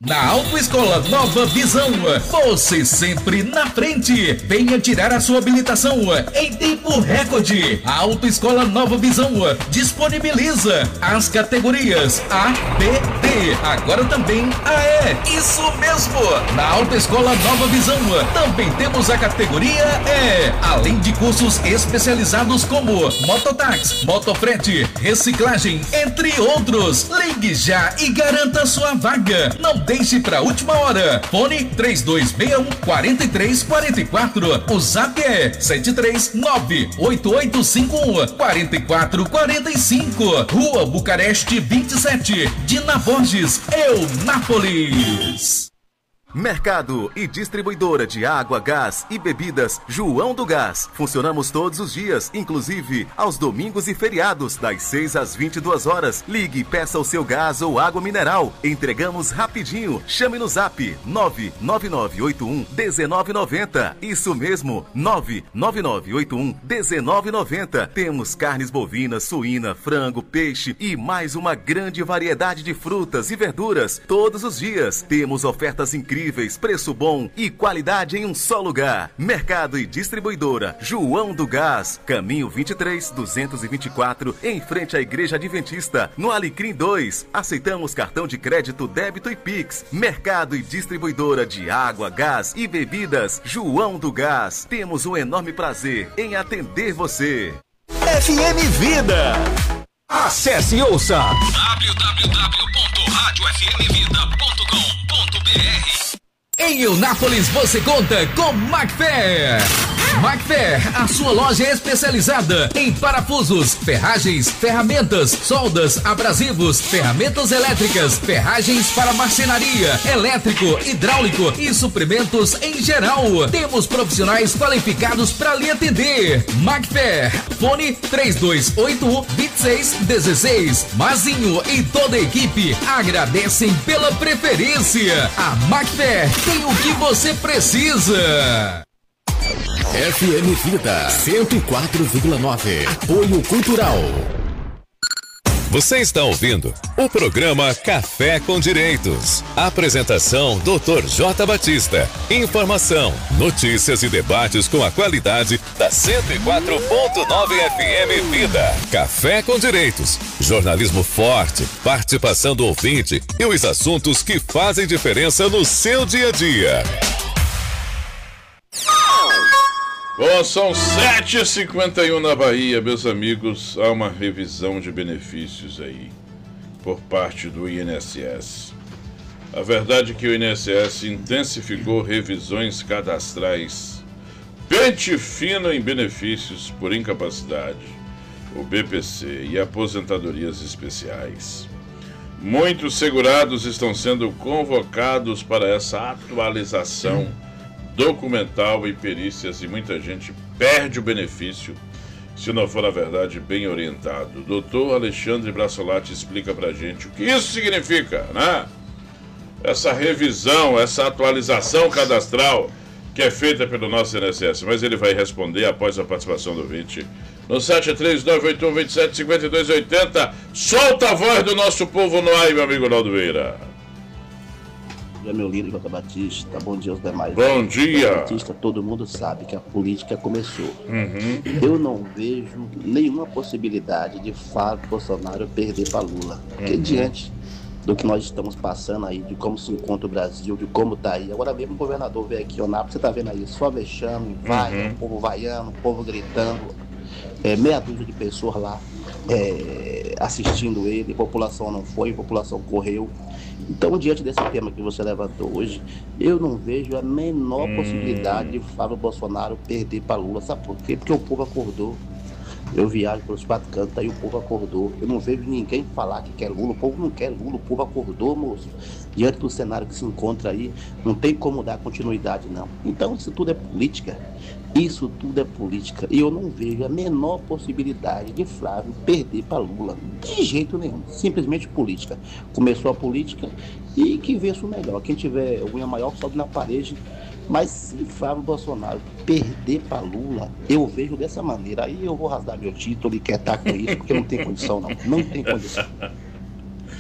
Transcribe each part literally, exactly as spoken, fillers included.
Na Autoescola Nova Visão, você sempre na frente. Venha tirar a sua habilitação em tempo recorde. A Autoescola Nova Visão disponibiliza as categorias A, B, D, agora também A E. Isso mesmo! Na Autoescola Nova Visão também temos a categoria E, além de cursos especializados como mototáxi, motofrete, reciclagem, entre outros. Ligue já e garanta sua vaga. Não deixe para a última hora. Fone três dois seis um, quatro três quatro quatro. O zap é sete três nove oito oito cinco um, quatro quatro quatro cinco. Rua Bucareste vinte e sete, Dina Borges, Eunápolis. Mercado e distribuidora de água, gás e bebidas João do Gás. Funcionamos todos os dias, inclusive aos domingos e feriados, das seis às vinte e duas horas. Ligue e peça o seu gás ou água mineral. Entregamos rapidinho. Chame no zap nove nove nove oito um um nove nove zero. Isso mesmo, nove nove nove oito um um nove nove zero. Temos carnes bovinas, suína, frango, peixe e mais uma grande variedade de frutas e verduras todos os dias. Temos ofertas incríveis, preço bom e qualidade em um só lugar. Mercado e distribuidora João do Gás, caminho vinte e três, duzentos e vinte e quatro, em frente à Igreja Adventista, no Alecrim dois. Aceitamos cartão de crédito, débito e Pix. Mercado e distribuidora de água, gás e bebidas João do Gás. Temos um enorme prazer em atender você. F M Vida. Acesse e ouça w w w ponto rádio f m vida ponto com ponto b r. Em Eunápolis você conta com Macfair. Macfair, a sua loja especializada em parafusos, ferragens, ferramentas, soldas, abrasivos, ferramentas elétricas, ferragens para marcenaria, elétrico, hidráulico e suprimentos em geral. Temos profissionais qualificados para lhe atender. Macfair, fone três dois oito um, dois seis um seis. Mazinho e toda a equipe agradecem pela preferência. A Macfair tem o que você precisa. F M Vida cento e quatro vírgula nove. Apoio Cultural. Você está ouvindo o programa Café com Direitos. Apresentação doutor J. Batista. Informação, notícias e debates com a qualidade da cento e quatro ponto nove F M Vida. Café com Direitos. Jornalismo forte, participação do ouvinte e os assuntos que fazem diferença no seu dia a dia. Bom, são sete e cinquenta e um na Bahia, meus amigos. Há uma revisão de benefícios aí, por parte do I N S S. A verdade é que o I N S S intensificou revisões cadastrais, pente fino em benefícios por incapacidade, o B P C e aposentadorias especiais. Muitos segurados estão sendo convocados para essa atualização documental e perícias, e muita gente perde o benefício se não for, na verdade, bem orientado. O doutor Alexandre Brassolati explica pra gente o que isso significa, né? Essa revisão, essa atualização cadastral que é feita pelo nosso I N S S, mas ele vai responder após a participação do ouvinte no sete três nove oito um, dois sete cinco dois oito zero. Solta a voz do nosso povo no ar, meu amigo Naldo Veira. Bom dia, meu lindo J. Batista. Bom dia aos demais. Bom dia. Batista, todo mundo sabe que a política começou. Uhum. Eu não vejo nenhuma possibilidade de Fábio Bolsonaro perder para Lula. Porque Uhum. diante do que nós estamos passando aí, de como se encontra o Brasil, de como tá aí. Agora mesmo o governador veio aqui, Eunápolis, você tá vendo aí, só vexame, vai, Uhum. o povo vaiando, o povo gritando, é, meia dúzia de pessoas lá é, assistindo ele, a população não foi, a população correu. Então, diante desse tema que você levantou hoje, eu não vejo a menor hum. possibilidade de Fábio Bolsonaro perder para Lula. Sabe por quê? Porque o povo acordou. Eu viajo pelos quatro cantos, aí o povo acordou. Eu não vejo ninguém falar que quer Lula. O povo não quer Lula, o povo acordou, moço. Diante do cenário que se encontra aí, não tem como dar continuidade, não. Então, isso tudo é política. Isso tudo é política. E eu não vejo a menor possibilidade de Flávio perder para Lula. De jeito nenhum. Simplesmente política. Começou a política e que vê isso melhor. Quem tiver unha maior sobe na parede. Mas se Flávio Bolsonaro perder para Lula, eu vejo dessa maneira. Aí eu vou rasgar meu título e quer estar com isso, porque não tem condição, não. Não tem condição.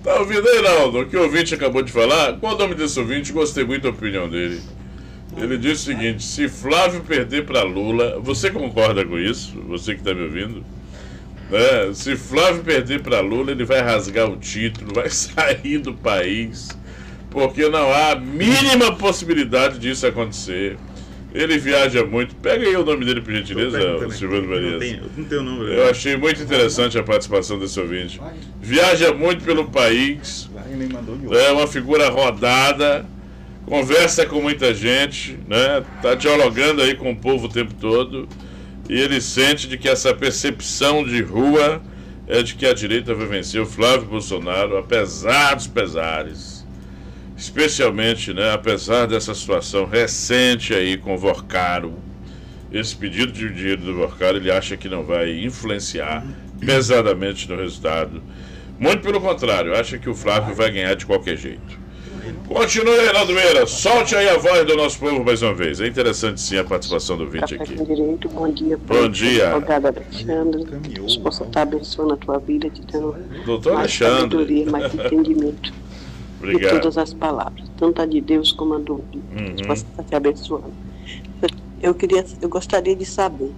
Tá ouvindo aí, Naldo? O que o ouvinte acabou de falar? Qual o nome desse ouvinte? Gostei muito da opinião dele. Ele disse o seguinte: se Flávio perder para Lula, você concorda com isso? Você que está me ouvindo? É, se Flávio perder para Lula, ele vai rasgar o título, vai sair do país, porque não há a mínima possibilidade disso acontecer. Ele viaja muito. Pega aí o nome dele, por gentileza, Silvano Marias. Não tem o nome. Eu achei muito interessante a participação desse ouvinte. Viaja muito pelo país, é uma figura rodada, conversa com muita gente, né? Tá dialogando aí com o povo o tempo todo, e ele sente de que essa percepção de rua é de que a direita vai vencer o Flávio Bolsonaro, apesar dos pesares. Especialmente, né, apesar dessa situação recente aí com o Vorcaro, esse pedido de dinheiro do Vorcaro, ele acha que não vai influenciar pesadamente no resultado. Muito pelo contrário, acha que o Flávio vai ganhar de qualquer jeito. Continue, Reinaldo Meira, solte aí a voz do nosso povo mais uma vez. É interessante sim a participação do vinte aqui. Direito, bom dia. Bom dia. Advogado Alexandre, Deus possa estar abençoando a tua vida, te dando Doutor mais Alexandre. sabedoria, mais entendimento. Obrigado. De todas as palavras, tanto a de Deus como a do homem. Uhum. Deus possa estar te abençoando. Eu, queria, eu gostaria de saber,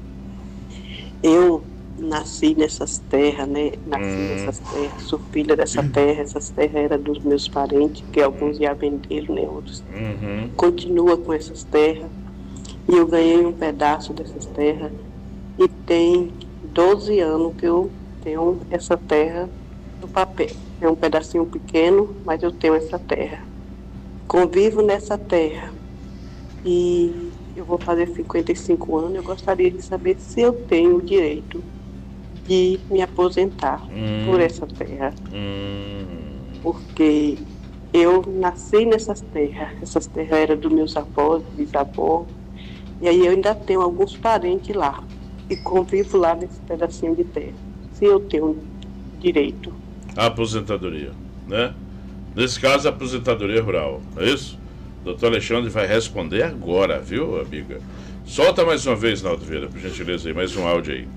eu nasci nessas terras, né? Nasci Hum. nessas terras, sou filha dessa terra, essas terras eram dos meus parentes, que alguns já venderam, né? Outros Uhum. continua com essas terras. E eu ganhei um pedaço dessas terras. E tem doze anos que eu tenho essa terra no papel. É um pedacinho pequeno, mas eu tenho essa terra. Convivo nessa terra. E eu vou fazer cinquenta e cinco anos. Eu gostaria de saber se eu tenho o direito de me aposentar Hum. por essa terra. Hum. Porque eu nasci nessas terras. Essas terras eram dos meus avós, bisavós. E aí eu ainda tenho alguns parentes lá. E convivo lá nesse pedacinho de terra. Se eu tenho direito. A aposentadoria, né? Nesse caso, a aposentadoria rural, é isso? O doutor Alexandre vai responder agora, viu, amiga? Solta mais uma vez, Naldo Vieira, por gentileza, aí, mais um áudio aí.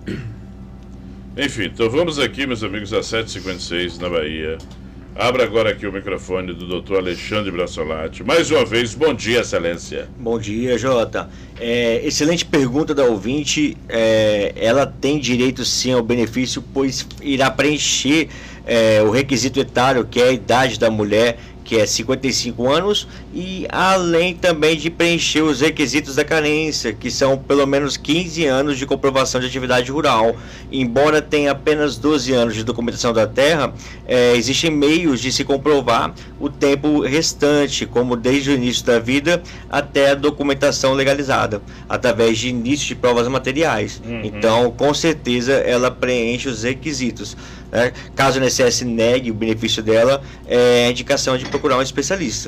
Enfim, então vamos aqui, meus amigos, às sete e cinquenta e seis na Bahia. Abra agora aqui o microfone do doutor Alexandre Brassolati. Mais uma vez, bom dia, excelência. Bom dia, Jota. É, excelente pergunta da ouvinte. É, ela tem direito sim ao benefício, pois irá preencher é, o requisito etário, que é a idade da mulher, que é cinquenta e cinco anos, e além também de preencher os requisitos da carência, que são pelo menos quinze anos de comprovação de atividade rural. Embora tenha apenas doze anos de documentação da terra, é, existem meios de se comprovar o tempo restante, como desde o início da vida até a documentação legalizada, através de início de provas materiais. Uhum. Então, com certeza, ela preenche os requisitos. Né? Caso o I N S S negue o benefício dela, é a indicação de procurar um especialista.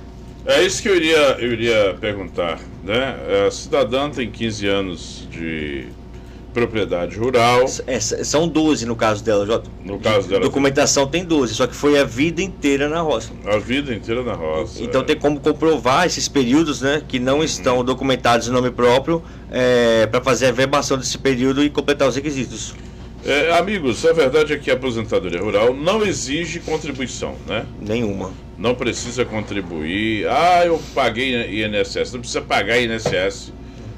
É isso que eu iria, eu iria perguntar, né? A cidadã tem quinze anos de propriedade rural. É, são doze no caso dela, Jota. No caso dela. Documentação tem doze, só que foi a vida inteira na roça. A vida inteira na roça. Então é. tem como comprovar esses períodos, né, que não estão Hum. documentados em nome próprio, é, para fazer a verbação desse período e completar os requisitos. É, amigos, a verdade é que a aposentadoria rural não exige contribuição, né? Nenhuma. Não precisa contribuir. Ah, eu paguei I N S S. Não precisa pagar I N S S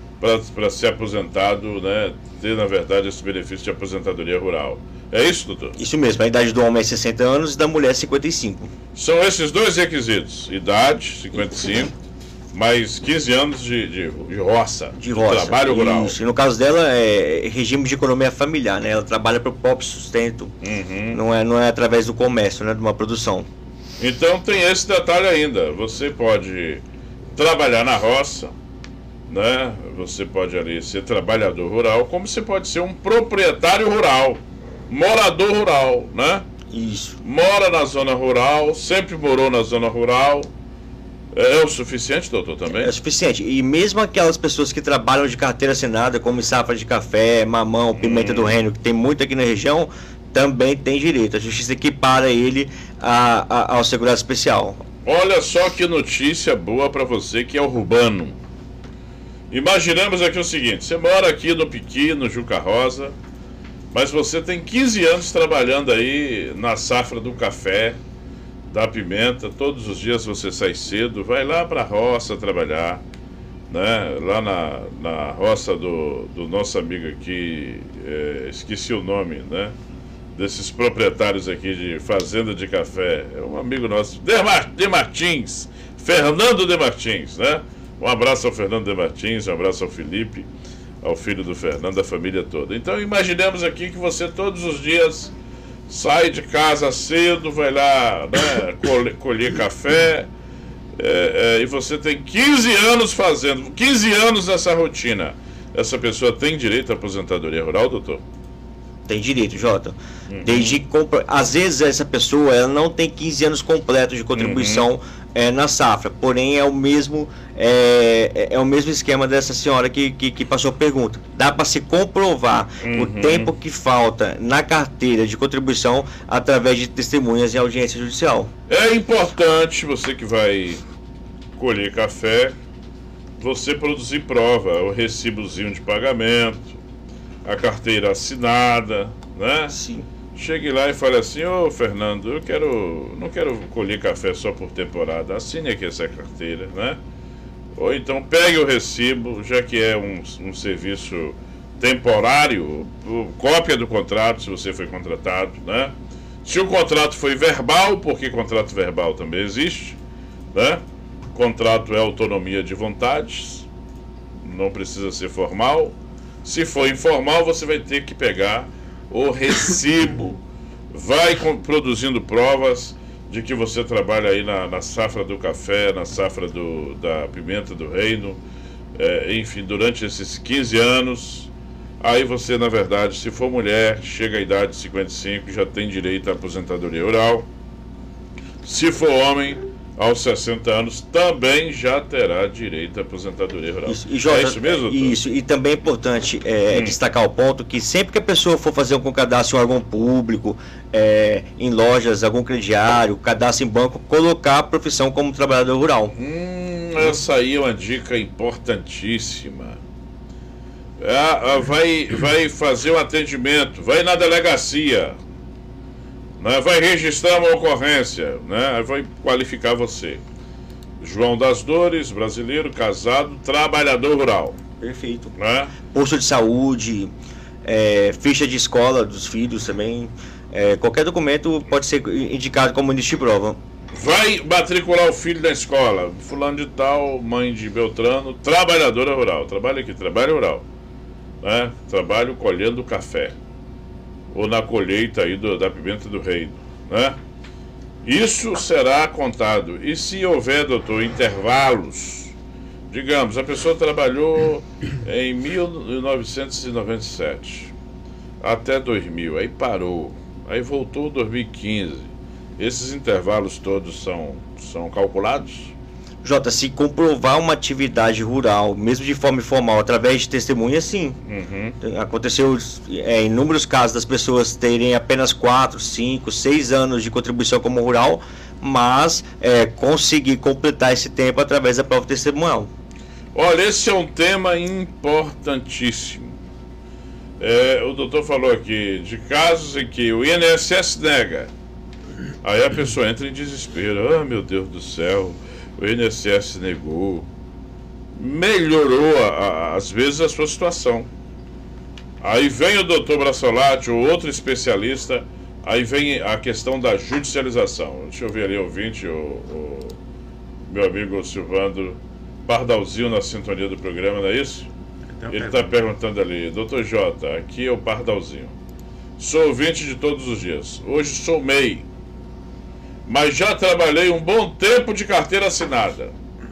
para ser aposentado, né? Ter, na verdade, esse benefício de aposentadoria rural. É isso, doutor? Isso mesmo, a idade do homem é sessenta anos e da mulher é cinquenta e cinco. São esses dois requisitos. Idade, cinquenta e cinco, mais quinze anos de, de, de roça, De roça. trabalho rural. Isso. E no caso dela é regime de economia familiar, né? Ela trabalha para o próprio sustento. Uhum. Não é, não é através do comércio, né? De uma produção. Então tem esse detalhe ainda. Você pode trabalhar na roça, né? Você pode ali ser trabalhador rural, como você pode ser um proprietário rural, morador rural, né? Isso. Mora na zona rural, sempre morou na zona rural. É o suficiente, doutor, também? É o suficiente. E mesmo aquelas pessoas que trabalham de carteira assinada, como safra de café, mamão, pimenta Hum. do reino, que tem muito aqui na região, também tem direito. A justiça equipara ele a, a, ao segurado especial. Olha só que notícia boa para você que é urbano. Imaginamos aqui o seguinte: você mora aqui no Piqui, no Juca Rosa, Mas você tem quinze anos trabalhando aí na safra do café, da pimenta. Todos os dias você sai cedo, vai lá para a roça trabalhar, né? Lá na, na roça do, do nosso amigo aqui, é, esqueci o nome, né? Desses proprietários aqui de fazenda de café. É um amigo nosso, Demar, de Martins, Fernando de Martins, né? Um abraço ao Fernando de Martins, um abraço ao Felipe, ao filho do Fernando, a família toda. Então imaginemos aqui que você todos os dias sai de casa cedo, vai lá, né, colher, colher café, é, é, e você tem quinze anos fazendo, quinze anos nessa rotina. Essa pessoa tem direito à aposentadoria rural, doutor? Tem direito, Jota. Uhum. Desde compra... Às vezes essa pessoa ela não tem quinze anos completos de contribuição uhum. é, na safra, porém é o mesmo é, é o mesmo esquema dessa senhora que, que, que passou a pergunta. Dá para se comprovar uhum. o tempo que falta na carteira de contribuição através de testemunhas em audiência judicial. É importante, você que vai colher café, você produzir prova, o recibozinho de pagamento, a carteira assinada, né? Sim. Chegue lá e fale assim: ô Fernando, eu quero, não quero colher café só por temporada, assine aqui essa carteira, né? Ou então pegue o recibo, já que é um, um serviço temporário, cópia do contrato, se você foi contratado, né? Se o contrato foi verbal, porque contrato verbal também existe, né? Contrato é autonomia de vontades, não precisa ser formal. Se for informal, você vai ter que pegar o recibo, vai com, produzindo provas de que você trabalha aí na, na safra do café, na safra do, da pimenta do reino, é, enfim, durante esses quinze anos. Aí você, na verdade, se for mulher, chega à idade de cinquenta e cinco, já tem direito à aposentadoria rural. Se for homem, aos sessenta anos, também já terá direito à aposentadoria rural. Isso, e Jota, é isso mesmo, doutor? Isso, e também é importante é, hum. destacar o ponto que sempre que a pessoa for fazer um cadastro em órgão público, é, em lojas, algum crediário, cadastro em banco, colocar a profissão como trabalhador rural. Hum, essa aí é uma dica importantíssima. É, vai, vai fazer um atendimento, vai na delegacia, né, vai registrar uma ocorrência, né, vai qualificar você. João das Dores, brasileiro, casado, trabalhador rural. Perfeito. Né? Posto de saúde, é, ficha de escola dos filhos também. É, qualquer documento pode ser indicado como início de prova. Vai matricular o filho na escola. Fulano de tal, mãe de Beltrano, trabalhadora rural. Trabalha aqui, trabalho rural. Né? Trabalho colhendo café. Ou na colheita aí do, da pimenta do reino. Né? Isso será contado. E se houver, doutor, intervalos, digamos, a pessoa trabalhou em mil novecentos e noventa e sete até dois mil, aí parou, aí voltou em dois mil e quinze. Esses intervalos todos são, são calculados? Jota, se comprovar uma atividade rural, mesmo de forma informal, através de testemunha, sim. Uhum. Aconteceu é, inúmeros casos das pessoas terem apenas quatro, cinco, seis anos de contribuição como rural, mas é, conseguir completar esse tempo através da prova testemunhal. Olha, esse é um tema importantíssimo. É, o doutor falou aqui de casos em que o I N S S nega. Aí a pessoa entra em desespero. Ah, meu Deus do céu, o I N S S negou. Melhorou, a, a, às vezes, a sua situação. Aí vem o doutor Brassolati, ou outro especialista, aí vem a questão da judicialização. Deixa eu ver ali, ouvinte, o, o meu amigo Silvandro Pardalzinho na sintonia do programa, não é isso? Ele está perguntando ali, doutor Jota, aqui é o Pardalzinho. Sou ouvinte de todos os dias. Hoje sou M E I, mas já trabalhei um bom tempo de carteira assinada.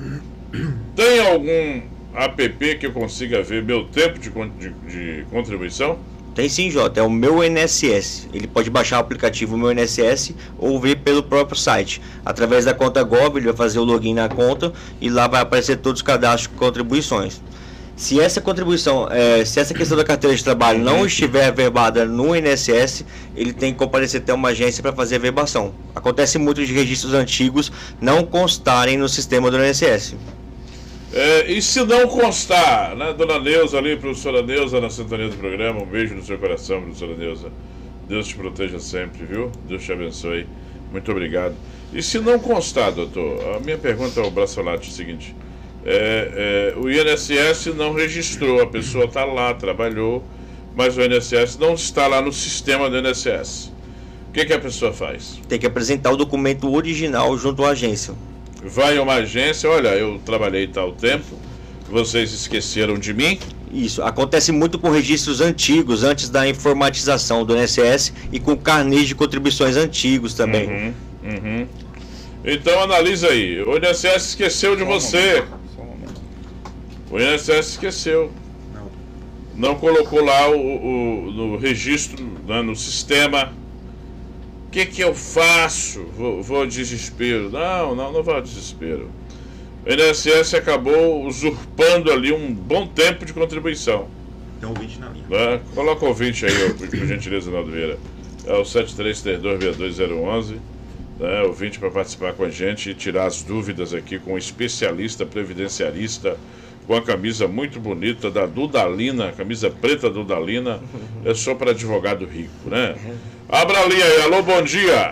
Tem algum app que eu consiga ver meu tempo de, de, de contribuição? Tem sim, Jota, é o Meu I N S S. Ele pode baixar o aplicativo Meu I N S S ou ver pelo próprio site. Através da conta Gov, ele vai fazer o login na conta e lá vai aparecer todos os cadastros de contribuições. Se essa contribuição, é, se essa questão da carteira de trabalho não estiver averbada no I N S S, ele tem que comparecer até uma agência para fazer a averbação. Acontece muito de registros antigos não constarem no sistema do I N S S. É, e se não constar, né, dona Neuza ali, professora Neuza, na sintonia do programa, um beijo no seu coração, professora Neuza. Deus te proteja sempre, viu? Deus te abençoe. Muito obrigado. E se não constar, doutor, a minha pergunta ao Brassolati é o seguinte: é, é, o I N S S não registrou, a pessoa está lá, trabalhou, mas o I N S S não está lá no sistema do I N S S. O que, que a pessoa faz? Tem que apresentar o documento original junto à agência. Vai a uma agência, olha, eu trabalhei tal tempo, vocês esqueceram de mim? Isso, acontece muito com registros antigos, antes da informatização do I N S S e com carnês de contribuições antigos também. Uhum, uhum. Então analisa aí, o I N S S esqueceu de você. O I N S S esqueceu. Não colocou lá o, o no registro, né, no sistema. O que que eu faço? Vou, vou ao desespero. Não, não, não vá ao desespero. O I N S S acabou usurpando ali um bom tempo de contribuição. Tem um ouvinte na linha. Né? Coloca o ouvinte aí, por gentileza, Naldo Vieira. É o sete três três dois seis dois zero um um. Né? Ouvinte para participar com a gente e tirar as dúvidas aqui com um especialista previdenciarista, com a camisa muito bonita da Dudalina, camisa preta Dudalina. É só para advogado rico, né? Abra a linha aí, alô, bom dia.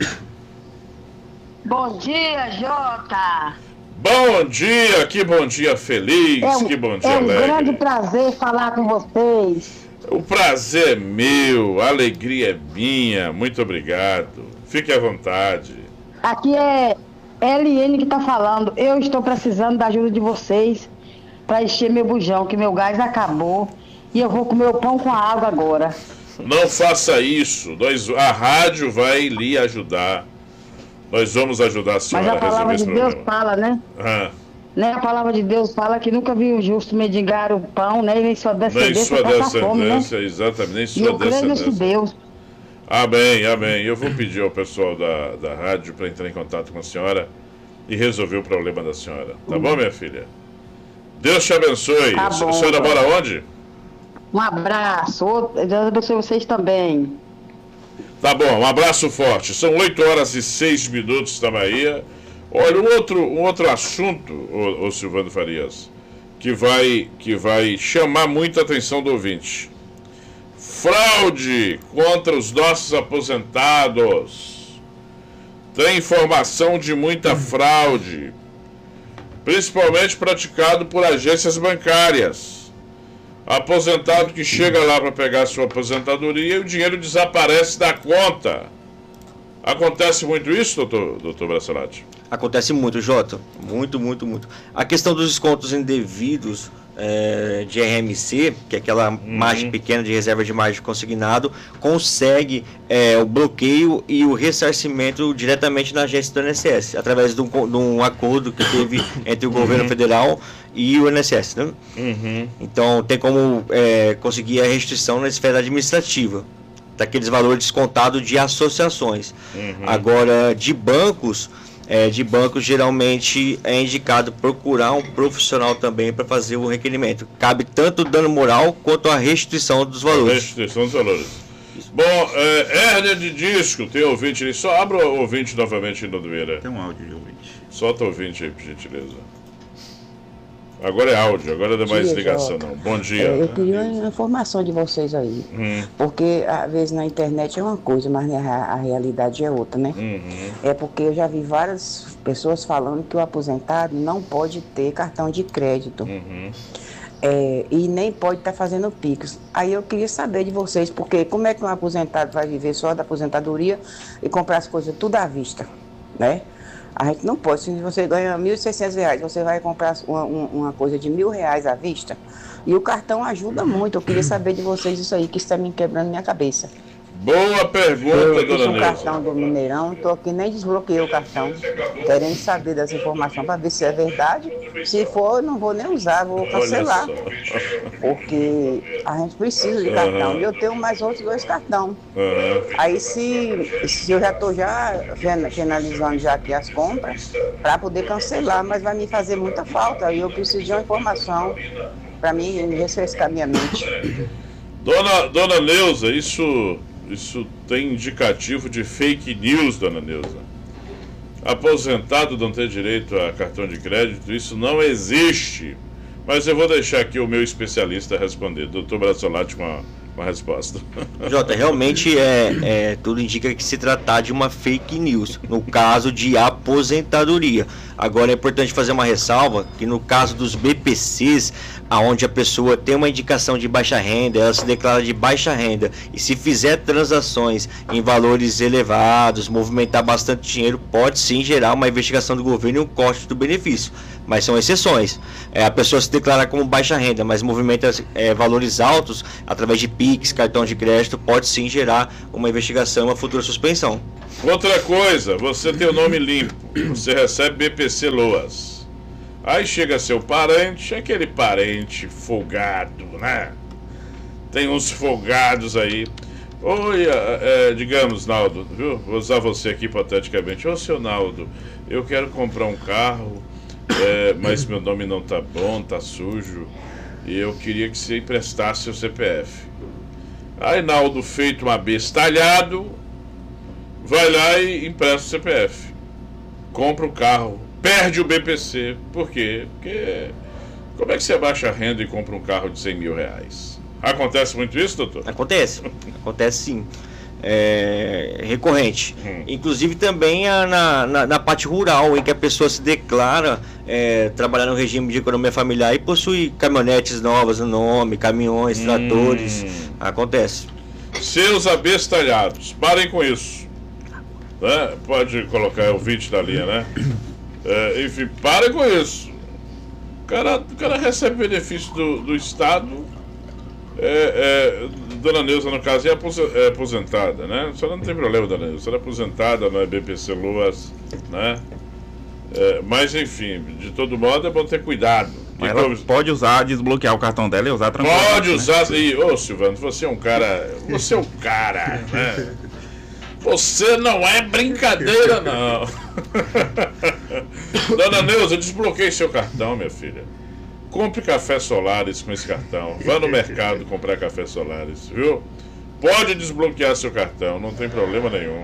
Bom dia, Jota. Bom dia, que bom dia feliz, é um, que bom dia é um alegre. É um grande prazer falar com vocês. O prazer é meu, a alegria é minha, muito obrigado. Fique à vontade. Aqui é L N que está falando. Eu estou precisando da ajuda de vocês para encher meu bujão, que meu gás acabou. E eu vou comer o pão com a água agora. Não faça isso. Nós, a rádio vai lhe ajudar. Nós vamos ajudar a senhora a resolver esse problema. Mas a palavra de Deus fala, né? Ah. Né? A palavra de Deus fala que nunca viu o justo mendigar o pão, né? E nem sua descendência nem sua passar fome, né? Exatamente, nem sua e eu creio nesse Deus. Amém, amém. Eu vou pedir ao pessoal da, da rádio para entrar em contato com a senhora e resolver o problema da senhora. Tá bom, minha filha? Deus te abençoe. Tá a bom, senhora então. mora onde? Um abraço. Deus abençoe vocês também. Tá bom, um abraço forte. São oito horas e seis minutos da Bahia. Olha, um outro, um outro assunto, ô, ô Silvano Farias, que vai, que vai chamar muita atenção do ouvinte. Fraude contra os nossos aposentados. Tem informação de muita fraude, principalmente praticado por agências bancárias. Aposentado que chega lá para pegar a sua aposentadoria e o dinheiro desaparece da conta. Acontece muito isso, doutor, doutor Brassolati? Acontece muito, Jota. Muito, muito, muito. A questão dos descontos indevidos é, de R M C, que é aquela uhum. margem pequena de reserva de margem consignado, consegue é, o bloqueio e o ressarcimento diretamente na agência do I N S S, através de um, de um acordo que teve entre o governo uhum. federal e o I N S S, né? Uhum. Então tem como é, conseguir a restrição na esfera administrativa daqueles valores descontados de associações. Uhum. Agora, de bancos, é, de bancos geralmente é indicado procurar um profissional também para fazer o requerimento. Cabe tanto o dano moral quanto a restituição dos valores. A restituição dos valores. Isso. Bom, é, hérnia de disco, tem ouvinte ali. Só abra o ouvinte novamente, Nodoeira. Tem um áudio de ouvinte. Solta o ouvinte aí, por gentileza. Agora é áudio, agora não é mais ligação não. Bom dia. Eu queria uma informação de vocês aí. Hum. Porque às vezes na internet é uma coisa, mas a, a realidade é outra, né? Uhum. É porque eu já vi várias pessoas falando que o aposentado não pode ter cartão de crédito. Uhum. É, e nem pode estar tá fazendo Pix. Aí eu queria saber de vocês, porque como é que um aposentado vai viver só da aposentadoria e comprar as coisas tudo à vista, né? A gente não pode. Se você ganha mil e seiscentos reais, você vai comprar uma, uma coisa de mil reais à vista. E o cartão ajuda muito. Eu queria saber de vocês isso aí, que está me quebrando minha cabeça. Boa pergunta, eu dona Eu Neuza. o cartão do Mineirão, estou aqui, nem desbloqueei o cartão, querendo saber dessa informação para ver se é verdade. Se for, eu não vou nem usar, vou cancelar. Porque a gente precisa de uhum. cartão. E eu tenho mais outros dois cartões. Uhum. Aí se, se eu já estou já finalizando já aqui as compras, para poder cancelar, mas vai me fazer muita falta. E eu preciso de uma informação para mim refrescar minha mente. Dona, dona Neuza, isso... Isso tem indicativo de fake news, dona Neuza. aposentado não ter direito a cartão de crédito, isso não existe. Mas eu vou deixar aqui o meu especialista responder, doutor Brassolati, com a, com a resposta. Jota, realmente é, é, tudo indica que se tratar de uma fake news, no caso de aposentadoria. Agora é importante fazer uma ressalva que no caso dos B P Cs, aonde a pessoa tem uma indicação de baixa renda, ela se declara de baixa renda e se fizer transações em valores elevados, movimentar bastante dinheiro, pode sim gerar uma investigação do governo e um corte do benefício. Mas são exceções. É, a pessoa se declarar como baixa renda, mas movimenta é, valores altos através de Pix, cartão de crédito, pode sim gerar uma investigação e uma futura suspensão. Outra coisa, você tem o nome limpo, você recebe B P C Loas. Aí chega seu parente, aquele parente folgado, né? Tem uns folgados aí. Oi, é, digamos, Naldo, viu? Vou usar você aqui hipoteticamente. Ô, seu Naldo, eu quero comprar um carro, é, mas meu nome não tá bom, tá sujo, e eu queria que você emprestasse o C P F. Aí Naldo, feito um abestalhado, vai lá e empresta o C P F. Compra o carro, perde o B P C. Por quê? Porque como é que você abaixa a renda e compra um carro de cem mil reais? Acontece muito isso, doutor? Acontece, acontece sim. É recorrente. Hum. Inclusive também a, na, na, na parte rural, em que a pessoa se declara é, trabalhar no regime de economia familiar e possui caminhonetes novas no nome, caminhões, hum. tratores. Acontece. Seus abestalhados, parem com isso. Né? Pode colocar o ouvinte na linha, né? É, enfim, parem com isso. O cara, o cara recebe benefício do, do Estado. É, é, Dona Neuza, no caso, é aposentada, né? A senhora não tem problema, Dona Neuza. A senhora é aposentada, não é B P C Loas, né? É, mas, enfim, de todo modo, é bom ter cuidado. Mas ela como... pode usar, desbloquear o cartão dela e usar tranquilamente. Pode usar, né? E, ô, Silvano, você é um cara... Você é um cara, né? Você não é brincadeira, não. Dona Neuza, desbloqueie seu cartão, minha filha. Compre café Solaris com esse cartão. Vá no mercado comprar café Solaris, viu? Pode desbloquear seu cartão, não tem problema nenhum.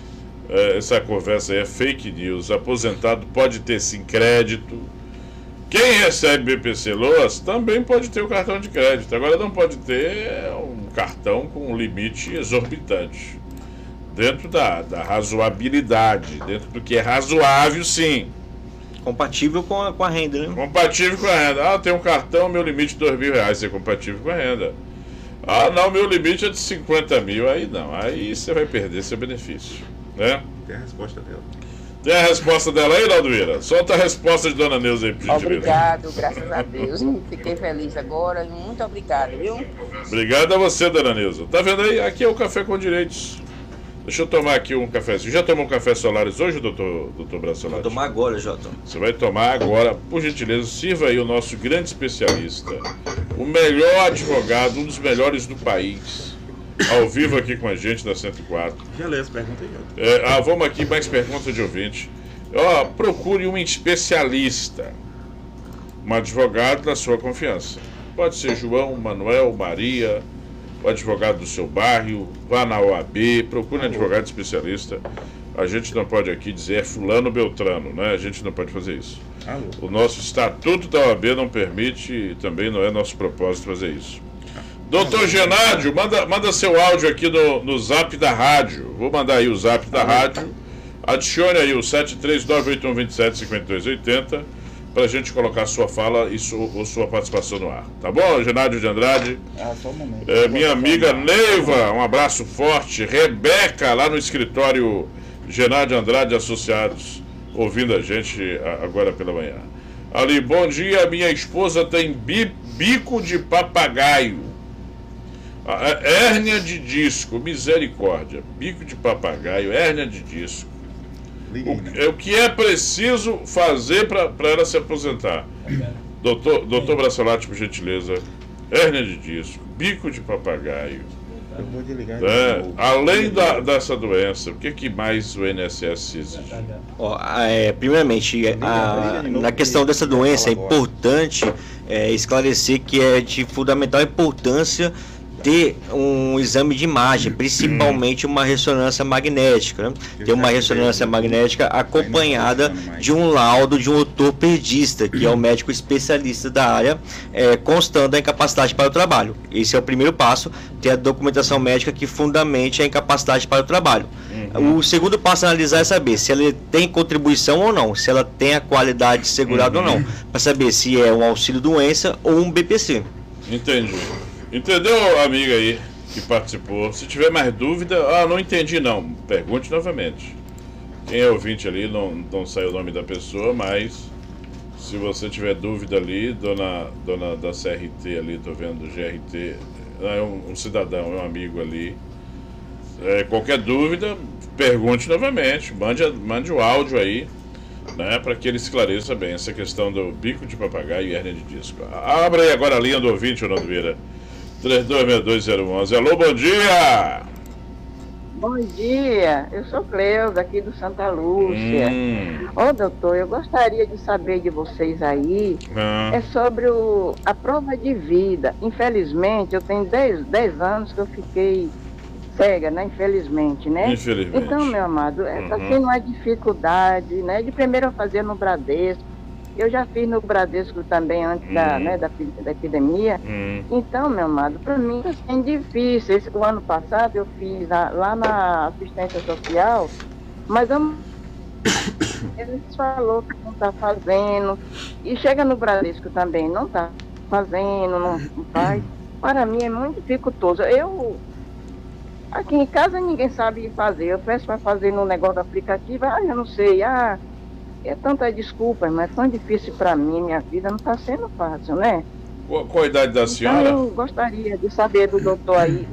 É, essa conversa aí é fake news. Aposentado pode ter sim crédito. Quem recebe B P C Loas também pode ter o cartão de crédito. Agora não pode ter um cartão com um limite exorbitante. Dentro da, da razoabilidade, dentro do que é razoável, sim. Compatível com a, com a renda, né? Compatível com a renda. Ah, tem um cartão, meu limite de dois mil reais, é compatível com a renda. Ah, não, meu limite é de cinquenta mil. Aí não, aí você vai perder seu benefício, né? Tem a resposta dela. Tem a resposta dela aí, Naldoeira? Solta a resposta de Dona Neuza aí, por gentileza. Obrigado, graças a Deus. Fiquei feliz agora. Muito obrigado, viu? Obrigado a você, Dona Neuza. Tá vendo aí? Aqui é o Café com Direitos. Deixa eu tomar aqui um cafezinho. Já tomou um café Solaris hoje, doutor, doutor Brassolati? Vou tomar agora, Jota. Você vai tomar agora. Por gentileza, sirva aí o nosso grande especialista, o melhor advogado, um dos melhores do país, ao vivo aqui com a gente na cento e quatro. Já lê as perguntas aí, Jota. É, ah, vamos aqui, mais perguntas de ouvinte. Ó, procure um especialista, um advogado da sua confiança. Pode ser João, Manuel, Maria, o advogado do seu bairro, vá na O A B, procure um advogado especialista. A gente não pode aqui dizer é fulano Beltrano, né? A gente não pode fazer isso. Alô. O nosso estatuto da O A B não permite e também não é nosso propósito fazer isso. Doutor Genádio, manda, manda seu áudio aqui no, no zap da rádio. Vou mandar aí o zap da rádio. Adicione aí o sete três nove oito um dois sete cinco dois oito zero para a gente colocar sua fala e su, ou sua participação no ar. Tá bom, Genádio de Andrade? Ah, só um momento. É, minha amiga Neiva, um abraço forte. Rebeca, lá no escritório Genádio Andrade Associados, ouvindo a gente agora pela manhã. Ali, bom dia, minha esposa tem bi, bico de papagaio. Hérnia de disco, misericórdia. Bico de papagaio, hérnia de disco. O, o que é preciso fazer para ela se aposentar? Doutor, doutor Brassolati, por gentileza. Hérnia de disco, bico de papagaio. Eu vou desligar. É, além da, dessa doença, o que, que mais o I N S S exige? Ó, é, primeiramente, a, na questão dessa doença, é importante é, esclarecer que é de fundamental importância ter um exame de imagem, principalmente uma ressonância magnética, né? Ter uma ressonância magnética acompanhada de um laudo de um ortopedista, que é o médico especialista da área, é, constando a incapacidade para o trabalho. Esse é o primeiro passo, ter a documentação médica que fundamente a incapacidade para o trabalho. Uhum. O segundo passo a analisar é saber se ela tem contribuição ou não, se ela tem a qualidade segurada uhum. ou não, para saber se é um auxílio-doença ou um B P C. Entendi. Entendeu, amiga aí que participou? Se tiver mais dúvida, ah, não entendi não, pergunte novamente. Quem é ouvinte ali, não, não sai o nome da pessoa, mas se você tiver dúvida ali, dona, dona da C R T ali, tô vendo G R T, é um, um cidadão, é um amigo ali. É, qualquer dúvida, pergunte novamente, mande, mande o áudio aí, né, para que ele esclareça bem essa questão do bico de papagaio e hérnia de disco. Abra aí agora a linha do ouvinte, Ronaldo Vieira. três dois seis dois zero um um. Alô, bom dia! Bom dia, eu sou Cleusa, aqui do Santa Lúcia. Hum. Ô, doutor, eu gostaria de saber de vocês aí, ah. é sobre o, a prova de vida. Infelizmente, eu tenho dez anos que eu fiquei cega, né? Infelizmente, né? Infelizmente. Então, meu amado, está uhum. sendo uma dificuldade, né? De primeiro eu fazia no Bradesco. Eu já fiz no Bradesco também antes hum. da, né, da, da epidemia. Hum. Então, meu amado, para mim está sendo difícil. Esse, o ano passado eu fiz a, lá na assistência social, mas eu, eles falou que não está fazendo. E chega no Bradesco também, não está fazendo, não, não faz. Para mim é muito dificultoso. Eu, aqui em casa ninguém sabe fazer. Eu peço para fazer no negócio do aplicativo, ah, eu não sei, ah... É tanta desculpa, mas é tão difícil para mim, minha vida não está sendo fácil, né? Qual, qual a idade da senhora? Então, eu gostaria de saber do doutor aí.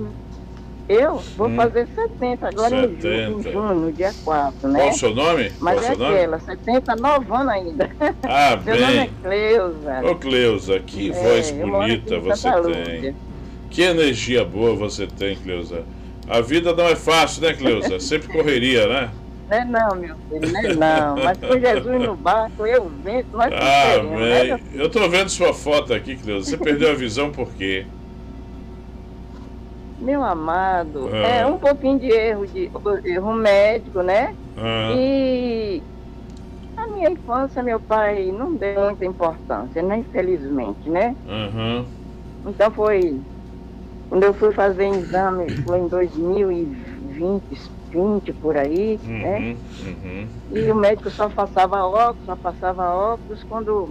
Eu vou hum. fazer setenta agora setenta. Em, junho, em junho, dia quatro, né? Qual o seu nome? Mas qual é seu nome? Aquela, setenta, nove anos ainda. Ah, Meu bem. nome é Cleusa. Ô, Cleusa, que é, voz bonita você Santa tem. Lúcia. Que energia boa você tem, Cleusa. A vida não é fácil, né, Cleusa? Sempre correria, né? Não é não, meu filho, não é não. Mas com Jesus no barco, eu vento, nós Ah, queremos, bem. né? Eu tô vendo sua foto aqui, Cleusa. Você perdeu a visão por quê? Meu amado, Ah. é um pouquinho de erro, de erro médico, né? Ah. E a minha infância, meu pai não deu muita importância, né? Infelizmente, né? Uhum. Então foi, quando eu fui fazer exame, foi em dois mil e vinte, vinte por aí, Uhum. né? Uhum. E o médico só passava óculos, só passava óculos. Quando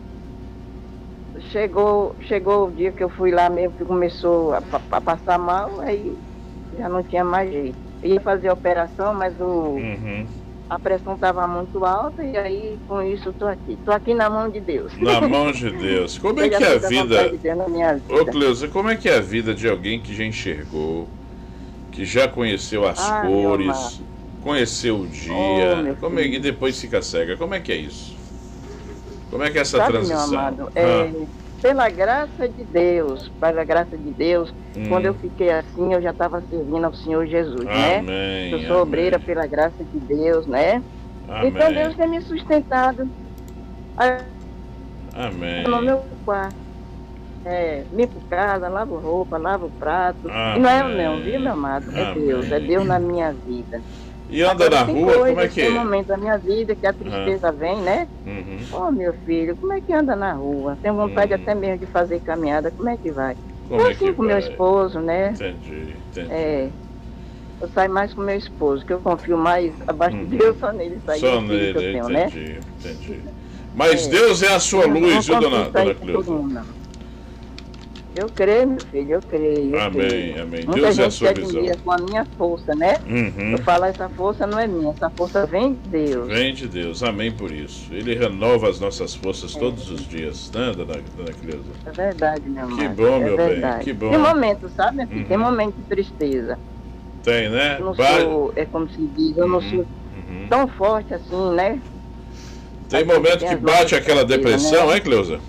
chegou, chegou o dia que eu fui lá mesmo, que começou a, a passar mal, aí já não tinha mais jeito. Eu ia fazer a operação, mas o, Uhum. a pressão estava muito alta, e aí com isso estou aqui. Estou aqui na mão de Deus. Na mão de Deus. Como é Eu já que é a fiz a vida... vontade de Deus na minha vida. Ô, Cleusa, como é que é a vida de alguém que já enxergou, que já conheceu as Ah, meu cores, amado. conheceu o dia, Oh, meu como é, filho. e depois fica cega? Como é que é isso? Como é que é essa Sabe, transição? meu amado, Ah. é, pela graça de Deus, pela graça de Deus, Hum. quando eu fiquei assim, eu já estava servindo ao Senhor Jesus, né? Amém, Eu sou amém. obreira pela graça de Deus, né? Amém. Então Deus tem me sustentado aí, Amém. no meu quarto. É, limpo casa, lavo roupa, lavo prato. Amém. E não é eu não, viu, meu amado? É Amém. Deus, é Deus na minha vida. E anda Agora, na tem rua, como é coisas, que Tem é? momentos da minha vida que a tristeza vem, né? Uhum. Oh, meu filho, como é que anda na rua? Tenho vontade Hum. até mesmo de fazer caminhada, como é que vai? Como eu é assim que com meu vai? esposo, né? Entendi, entendi. É, eu saio mais com meu esposo, que eu confio mais abaixo Uhum. de Deus, só nele sair Só do filho nele, que eu tenho, né? entendi, entendi. Mas É. Deus é a sua Eu não luz, viu, confio dona, em sair dona com todo Cleusa? mundo, não. Eu creio, meu filho, eu creio. Eu Amém, creio. amém. Muita Deus é a gente sua que visão. admira com a minha força, né? Uhum. Eu falo, essa força não é minha, essa força vem de Deus. Vem de Deus, amém por isso. Ele renova as nossas forças É. todos os dias, né, dona, dona Cleusa? É verdade, meu amor. Que bom, é meu bem, verdade. que bom. Tem momentos, sabe, meu filho? Uhum. Tem momentos de tristeza. Tem, né? Eu não Ba- sou, é como se diz, eu não sou Uhum. tão forte assim, né? Tem momento Tem que as bate nossas aquela tristezas, depressão, né? hein, Cleusa?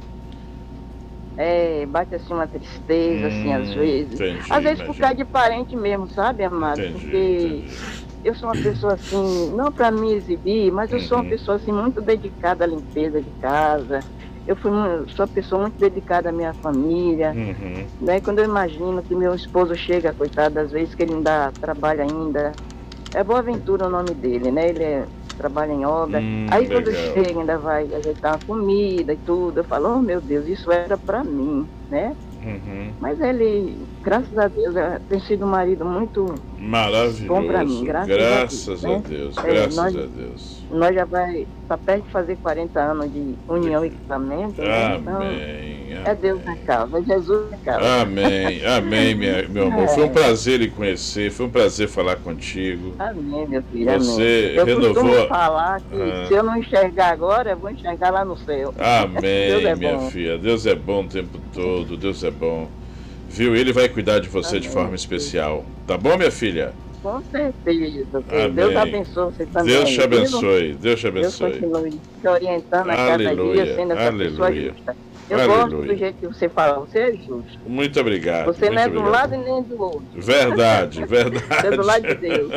É, bate assim uma tristeza, assim, às Hum, vezes. entendi, às vezes por imagino. causa de parente mesmo, sabe, amado? Entendi, Porque eu sou uma pessoa assim, não para me exibir, mas eu sou uma Uhum. pessoa assim muito dedicada à limpeza de casa. eu fui uma, sou uma pessoa muito dedicada à minha família. Uhum. Né? Quando eu imagino que meu esposo chega, coitado, às vezes que ele ainda trabalha ainda. É Boaventura o nome dele, né? Ele é, trabalha em obra. Hum, Aí quando legal. chega, ainda vai ajeitar a comida e tudo. Eu falo, oh meu Deus, isso era pra mim, né? Uhum. Mas ele, graças a Deus, é, tem sido um marido muito Maravilhoso. bom pra mim, graças, graças a a Deus. Deus, né? graças é, nós, a Deus. Nós já vai, tá perto de fazer quarenta anos de união e casamento. Né? Então, Amém. é Deus na causa, é Jesus na causa. Amém, amém, minha, meu amor. É. Foi um prazer lhe conhecer, foi um prazer falar contigo. Amém, meu filho, Você amém. Eu renovou. costumo falar que Ah. se eu não enxergar agora, eu vou enxergar lá no céu. Amém, Deus é minha bom. filha. Deus é bom o tempo todo, Deus é bom. Viu? Ele vai cuidar de você Amém. de forma especial. Tá bom, minha filha? Com certeza. Amém. Deus abençoe você também. Deus te viu? abençoe, Deus te Deus abençoe. continue te orientando a cada Aleluia, dia, sendo essa pessoa aleluia. justa. Eu Aleluia. gosto do jeito que você fala, você é justo. Muito obrigado. Você não é muito de um obrigado. lado e nem do outro. Verdade, verdade. Você é do lado de Deus.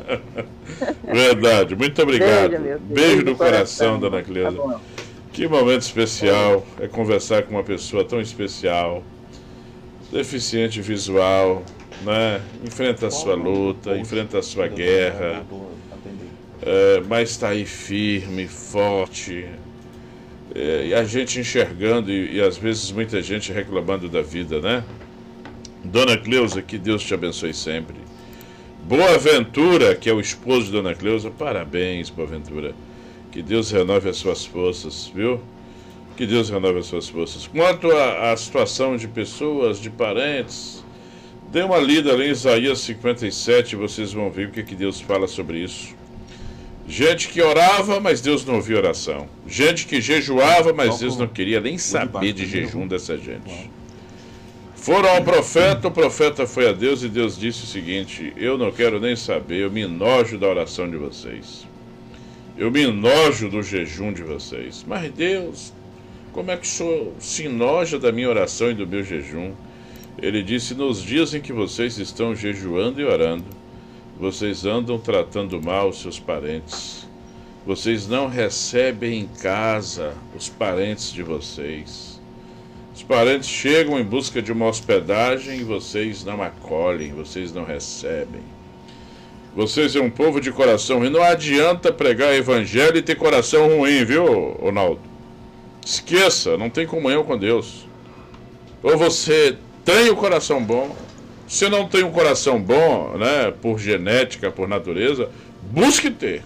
Verdade, muito obrigado. Beijo, meu Deus. Beijo Beijo no no coração, coração. dona Tá Cleusa. bom. Que momento especial é conversar com uma pessoa tão especial, deficiente visual, né? Enfrenta a sua luta, enfrenta a sua guerra, é, mas está aí firme, forte, é, e a gente enxergando e, e às vezes muita gente reclamando da vida, né? Dona Cleusa, que Deus te abençoe sempre. Boaventura, que é o esposo de Dona Cleusa, parabéns, Boaventura. Que Deus renove as suas forças, viu? Que Deus renove as suas forças. Quanto à situação de pessoas, de parentes, dê uma lida ali em Isaías cinquenta e sete, vocês vão ver o que, que Deus fala sobre isso. Gente que orava, mas Deus não ouvia oração. Gente que jejuava, mas Deus não queria nem saber de jejum dessa gente. Foram ao profeta, o profeta foi a Deus e Deus disse o seguinte: eu não quero nem saber, eu me enojo da oração de vocês. Eu me enojo do jejum de vocês. Mas Deus, como é que o Senhor se enoja da minha oração e do meu jejum? Ele disse: nos dias em que vocês estão jejuando e orando, vocês andam tratando mal os seus parentes. Vocês não recebem em casa os parentes de vocês. Os parentes chegam em busca de uma hospedagem e vocês não acolhem, vocês não recebem. Vocês é um povo de coração ruim. Não adianta pregar evangelho e ter coração ruim, viu, Ronaldo? Esqueça, não tem comunhão com Deus. Ou você tem o coração bom. Se não tem um coração bom, né, por genética, por natureza, busque ter.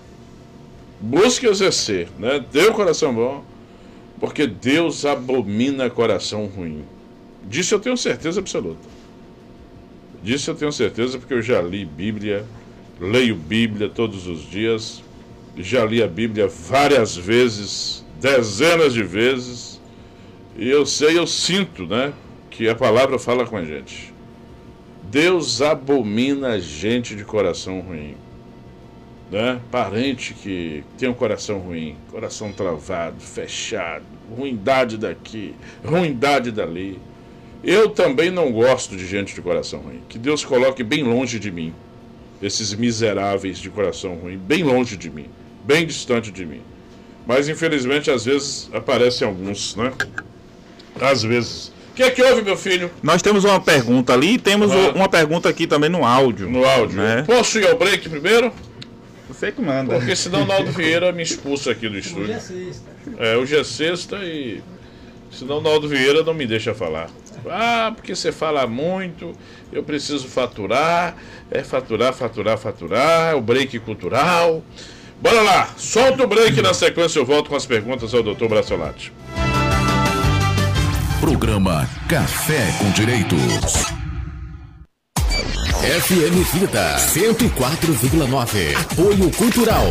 Busque exercer, né? Dê o coração bom. Porque Deus abomina coração ruim. Disso eu tenho certeza absoluta. Disso eu tenho certeza porque eu já li Bíblia, leio Bíblia todos os dias, já li a Bíblia várias vezes, dezenas de vezes, e eu sei, eu sinto, né, que a palavra fala com a gente. Deus abomina gente de coração ruim. Né? Parente que tem um coração ruim, coração travado, fechado, ruindade daqui, ruindade dali. Eu também não gosto de gente de coração ruim. Que Deus coloque bem longe de mim esses miseráveis de coração ruim, bem longe de mim, bem distante de mim. Mas infelizmente às vezes aparecem alguns, né? Às vezes. O que é que houve, meu filho? Nós temos uma pergunta ali e temos Ah. uma pergunta aqui também no áudio. No áudio. Né? Posso ir ao break primeiro? Você que manda. Porque senão o Naldo Vieira me expulsa aqui do estúdio. Hoje é sexta. É, hoje é sexta e senão o Naldo Vieira não me deixa falar. Ah, porque você fala muito, eu preciso faturar, é faturar, faturar, faturar, é o break cultural. Bora lá, solta o break, na sequência eu volto com as perguntas ao doutor Brassolati. Programa Café com Direitos. F M Vida cento e quatro vírgula nove. Apoio Cultural.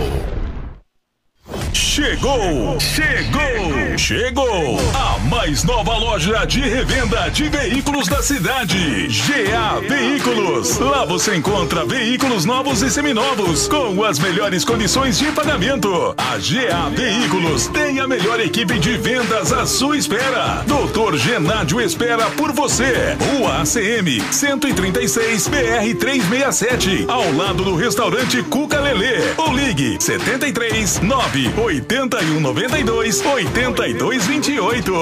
Chegou! Chegou! Chegou! A mais nova loja de revenda de veículos da cidade. G A Veículos. Lá você encontra veículos novos e seminovos com as melhores condições de pagamento. A G A Veículos tem a melhor equipe de vendas à sua espera. doutor Genádio espera por você. Rua A C M cento e trinta e seis, B R trezentos e sessenta e sete, ao lado do restaurante Cuca Lelê. Ou ligue setenta e três, nove oito oitenta e um noventa e dois, oitenta e dois vinte e oito.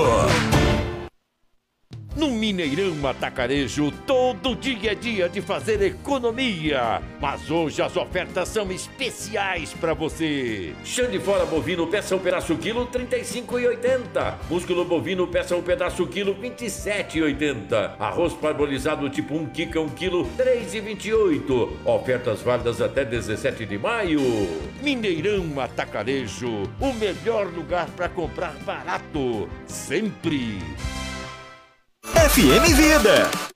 No Mineirão Atacarejo, todo dia é dia de fazer economia. Mas hoje as ofertas são especiais para você. Chã de fora bovino, peça um pedaço quilo, trinta e cinco reais e oitenta centavos. Músculo bovino, peça um pedaço quilo, vinte e sete reais e oitenta centavos. Arroz parbolizado tipo um Kika, um quilo, três reais e vinte e oito centavos. Ofertas válidas até dezessete de maio. Mineirão Atacarejo, o melhor lugar para comprar barato. Sempre. F M Vida.